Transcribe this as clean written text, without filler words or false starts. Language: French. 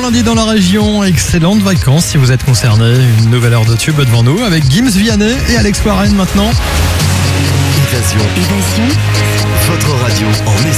lundi dans la région. Excellentes vacances si vous êtes concerné. Une nouvelle heure de tube devant nous avec Gims Vianney et Alex Warren maintenant. Évasion. Votre radio en